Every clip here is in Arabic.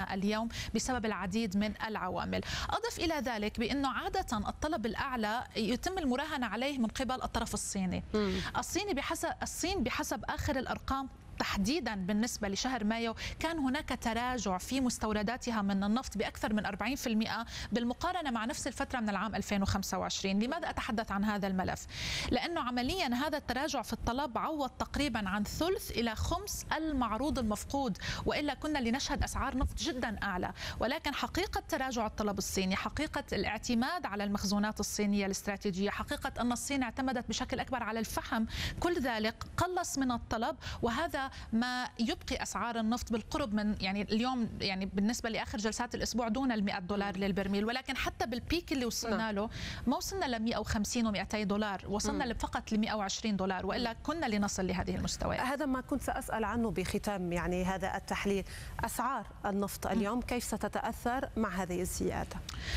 أمامنا اليوم بسبب العديد من العوامل. أضف إلى ذلك بأنه عادة الطلب الأعلى يتم المراهنة عليه من قبل الطرف الصيني. الصين بحسب آخر الأرقام تحديدا بالنسبة لشهر مايو كان هناك تراجع في مستورداتها من النفط بأكثر من 40% بالمقارنة مع نفس الفترة من العام 2025. لماذا أتحدث عن هذا الملف؟ لأنه عمليا هذا التراجع في الطلب عوض تقريبا عن ثلث إلى خمس المعروض المفقود، وإلا كنا لنشهد أسعار نفط جدا أعلى. ولكن حقيقة تراجع الطلب الصيني، حقيقة الاعتماد على المخزونات الصينية الاستراتيجية، حقيقة أن الصين اعتمدت بشكل أكبر على الفحم، كل ذلك قلص من الطلب، وهذا ما يبقي أسعار النفط بالقرب من اليوم بالنسبة لآخر جلسات الأسبوع دون $100 للبرميل. ولكن حتى بالبيك اللي وصلنا له ما وصلنا ل 150 و200 $، وصلنا فقط ل 120 $، وإلا كنا لنصل لهذه المستويات. هذا ما كنت سأسأل عنه بختام هذا التحليل. أسعار النفط اليوم كيف ستتأثر مع هذه الزيادة؟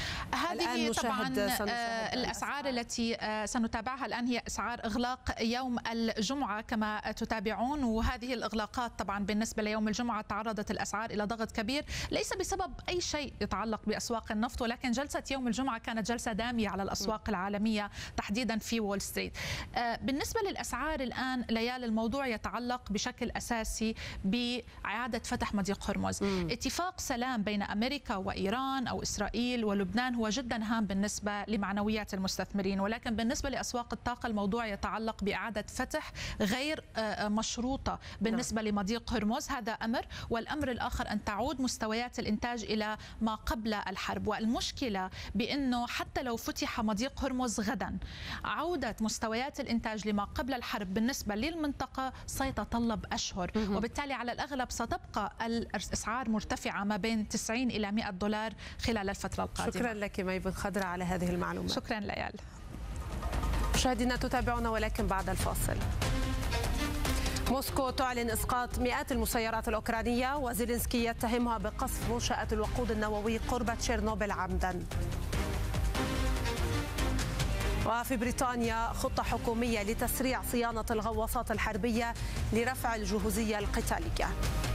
هذه طبعا الأسعار التي سنتابعها الآن هي أسعار إغلاق يوم الجمعة كما تتابعون، وهذه الإغلاقات طبعا بالنسبة ليوم الجمعة تعرضت الأسعار إلى ضغط كبير، ليس بسبب أي شيء يتعلق بأسواق النفط، ولكن جلسة يوم الجمعة كانت جلسة دامية على الأسواق العالمية تحديدا في وول ستريت. بالنسبة للأسعار الآن ليال، الموضوع يتعلق بشكل أساسي بإعادة فتح مضيق هرمز. اتفاق سلام بين أمريكا وإيران أو إسرائيل ولبنان هو جدا هام بالنسبة لمعنويات المستثمرين، ولكن بالنسبة لأسواق الطاقة الموضوع يتعلق بإعادة فتح غير مشروطة بالنسبة لمضيق هرمز. هذا أمر، والأمر الآخر أن تعود مستويات الإنتاج إلى ما قبل الحرب. والمشكلة بأنه حتى لو فتح مضيق هرمز غدا، عودة مستويات الإنتاج لما قبل الحرب بالنسبة للمنطقة سيتطلب أشهر، وبالتالي على الأغلب ستبقى الأسعار مرتفعة ما بين 90 إلى $100 خلال الفترة القادمة. شكرا لك مي بن خضرة على هذه المعلومات. شكرا ليال. مشاهدينا تتابعونا ولكن بعد الفاصل. موسكو تعلن إسقاط مئات المسيرات الأوكرانية، وزيلينسكي يتهمها بقصف منشأة الوقود النووي قرب تشيرنوبل عمدا. وفي بريطانيا خطة حكومية لتسريع صيانة الغواصات الحربية لرفع الجهوزية القتالية.